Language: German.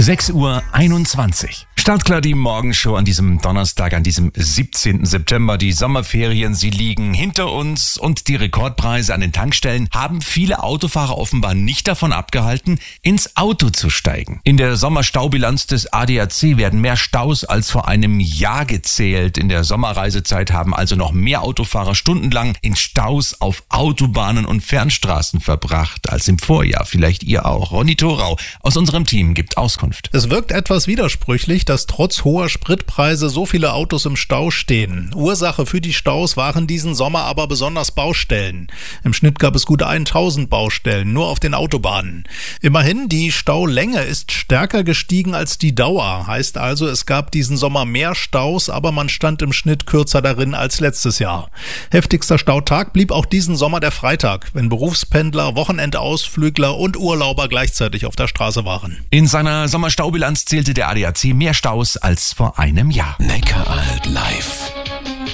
6:21 Uhr. Startklar die Morgenshow an diesem Donnerstag, an diesem 17. September. Die Sommerferien, sie liegen hinter uns und die Rekordpreise an den Tankstellen haben viele Autofahrer offenbar nicht davon abgehalten, ins Auto zu steigen. In der Sommerstaubilanz des ADAC werden mehr Staus als vor einem Jahr gezählt. In der Sommerreisezeit haben also noch mehr Autofahrer stundenlang in Staus auf Autobahnen und Fernstraßen verbracht als im Vorjahr. Vielleicht ihr auch. Ronny Thorau aus unserem Team gibt Auskunft. Es wirkt etwas widersprüchlich, dass trotz hoher Spritpreise so viele Autos im Stau stehen. Ursache für die Staus waren diesen Sommer aber besonders Baustellen. Im Schnitt gab es gut 1000 Baustellen, nur auf den Autobahnen. Immerhin, die Staulänge ist stärker gestiegen als die Dauer. Heißt also, es gab diesen Sommer mehr Staus, aber man stand im Schnitt kürzer darin als letztes Jahr. Heftigster Stautag blieb auch diesen Sommer der Freitag, wenn Berufspendler, Wochenendausflügler und Urlauber gleichzeitig auf der Straße waren. In seiner Sommerstaubilanz zählte der ADAC mehr Staus als vor einem Jahr. Neckaralt live.